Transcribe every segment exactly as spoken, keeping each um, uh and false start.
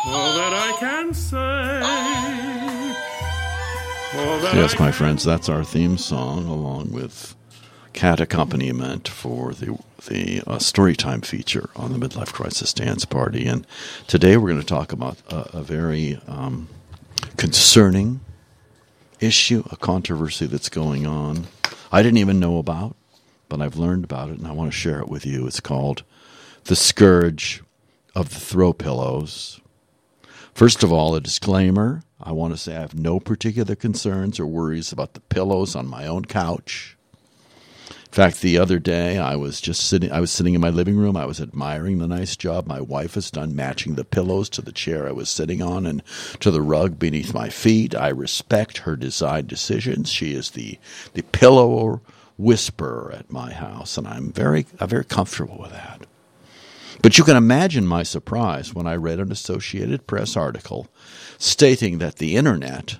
all that I can say. All that Yes, I my friends, that's our theme song, along with cat accompaniment for the the uh, Storytime feature on the Midlife Crisis Dance Party. And today we're going to talk about a, a very um, concerning issue, a controversy that's going on. I didn't even know about, but I've learned about it, and I want to share it with you. It's called The Scourge of the Throw Pillows. First of all, a disclaimer. I want to say I have no particular concerns or worries about the pillows on my own couch. In fact, the other day I was just sitting I was sitting in my living room. I was admiring the nice job my wife has done matching the pillows to the chair I was sitting on and to the rug beneath my feet. I respect her design decisions. She is the the pillow whisperer at my house, and I'm very I'm very comfortable with that. But you can imagine my surprise when I read an Associated Press article stating that the Internet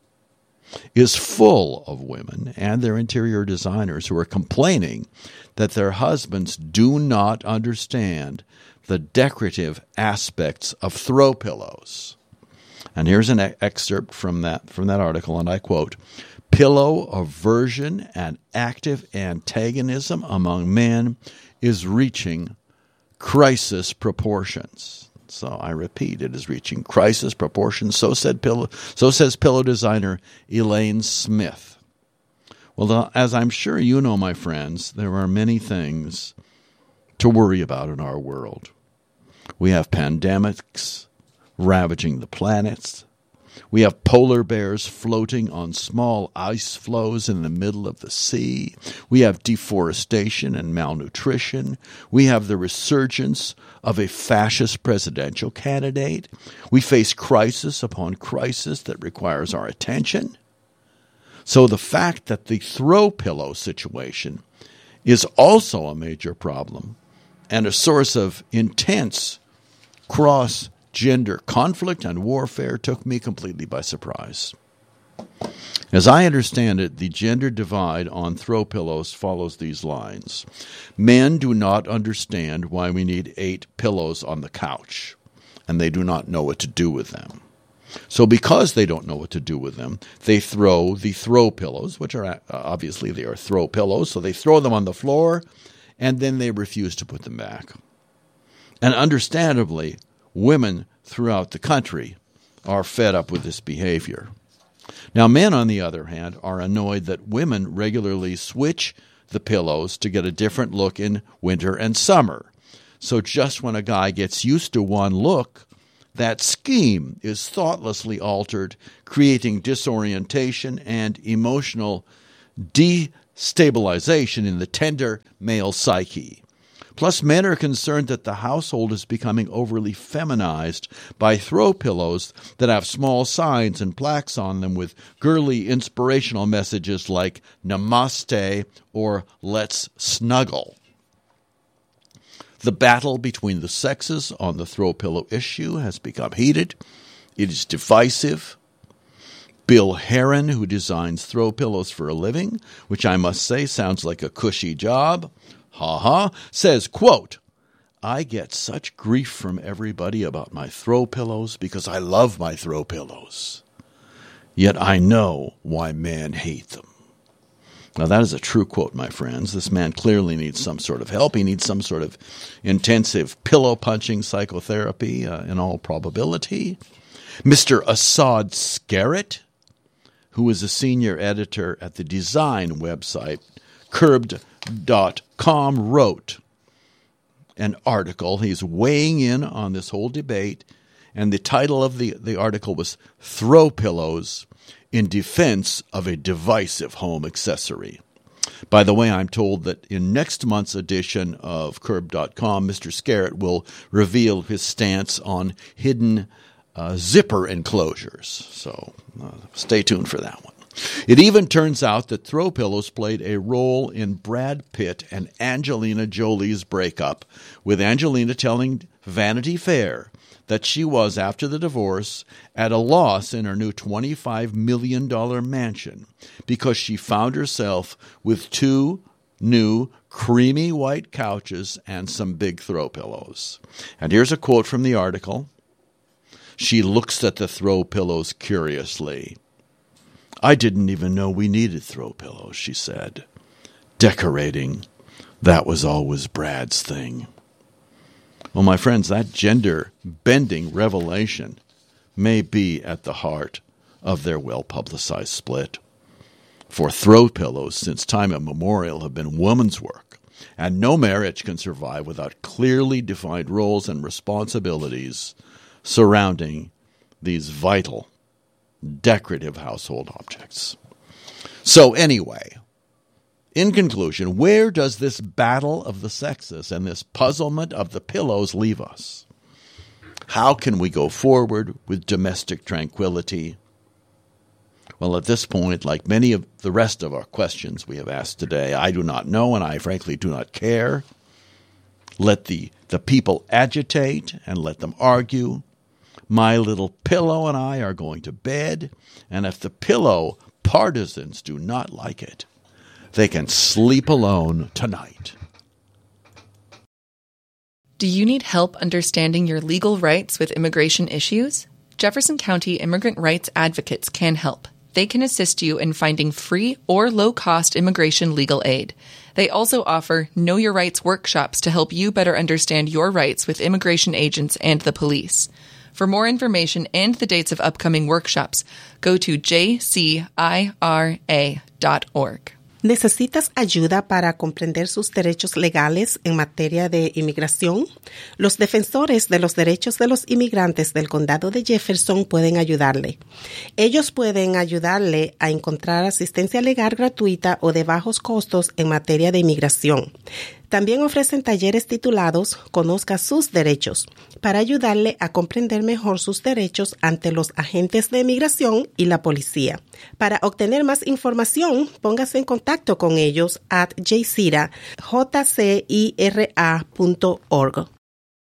is full of women and their interior designers who are complaining that their husbands do not understand the decorative aspects of throw pillows. And here's an excerpt from that from that article, and I quote, "Pillow aversion and active antagonism among men is reaching crisis proportions." So I repeat, it is reaching crisis proportions. So said pillow. So says pillow designer Elaine Smith. Well, as I'm sure you know, my friends, there are many things to worry about in our world. We have pandemics ravaging the planets. We have polar bears floating on small ice floes in the middle of the sea. We have deforestation and malnutrition. We have the resurgence of a fascist presidential candidate. We face crisis upon crisis that requires our attention. So the fact that the throw pillow situation is also a major problem and a source of intense cross gender conflict and warfare took me completely by surprise. As I understand it, the gender divide on throw pillows follows these lines. Men do not understand why we need eight pillows on the couch, and they do not know what to do with them. So because they don't know what to do with them, they throw the throw pillows, which are uh, obviously they are throw pillows, so they throw them on the floor, and then they refuse to put them back. And understandably, women throughout the country are fed up with this behavior. Now, men, on the other hand, are annoyed that women regularly switch the pillows to get a different look in winter and summer. So just when a guy gets used to one look, that scheme is thoughtlessly altered, creating disorientation and emotional destabilization in the tender male psyche. Plus, men are concerned that the household is becoming overly feminized by throw pillows that have small signs and plaques on them with girly inspirational messages like namaste or let's snuggle. The battle between the sexes on the throw pillow issue has become heated. It is divisive. Bill Heron, who designs throw pillows for a living, which I must say sounds like a cushy job, ha-ha, says, quote, "I get such grief from everybody about my throw pillows because I love my throw pillows. Yet I know why men hate them." Now that is a true quote, my friends. This man clearly needs some sort of help. He needs some sort of intensive pillow-punching psychotherapy uh, in all probability. Mister Assad Scarrett, who is a senior editor at the design website Curbed dot com, wrote an article. He's weighing in on this whole debate, and the title of the, the article was "Throw Pillows in Defense of a Divisive Home Accessory." By the way, I'm told that in next month's edition of Curbed dot com, Mister Scarrett will reveal his stance on hidden uh, zipper enclosures. So uh, stay tuned for that one. It even turns out that throw pillows played a role in Brad Pitt and Angelina Jolie's breakup, with Angelina telling Vanity Fair that she was, after the divorce, at a loss in her new twenty-five million dollars mansion because she found herself with two new creamy white couches and some big throw pillows. And here's a quote from the article. She looks at the throw pillows curiously. I didn't even know we needed throw pillows, she said. Decorating, that was always Brad's thing. Well, my friends, that gender-bending revelation may be at the heart of their well-publicized split. For throw pillows, since time immemorial, have been woman's work, and no marriage can survive without clearly defined roles and responsibilities surrounding these vital, decorative household objects. So anyway, in conclusion, where does this battle of the sexes and this puzzlement of the pillows leave us? How can we go forward with domestic tranquility? Well, at this point, like many of the rest of our questions we have asked today, I do not know, and I frankly do not care. Let the, the people agitate and let them argue. My little pillow and I are going to bed, and if the pillow partisans do not like it, they can sleep alone tonight. Do you need help understanding your legal rights with immigration issues? Jefferson County Immigrant Rights Advocates can help. They can assist you in finding free or low-cost immigration legal aid. They also offer Know Your Rights workshops to help you better understand your rights with immigration agents and the police. For more information and the dates of upcoming workshops, go to j c i r a dot org. ¿Necesitas ayuda para comprender sus derechos legales en materia de inmigración? Los defensores de los derechos de los inmigrantes del condado de Jefferson pueden ayudarle. Ellos pueden ayudarle a encontrar asistencia legal gratuita o de bajos costos en materia de inmigración. También ofrecen talleres titulados Conozca sus derechos, para ayudarle a comprender mejor sus derechos ante los agentes de inmigración y la policía. Para obtener más información, póngase en contacto con ellos at jcira, j c i r a punto org.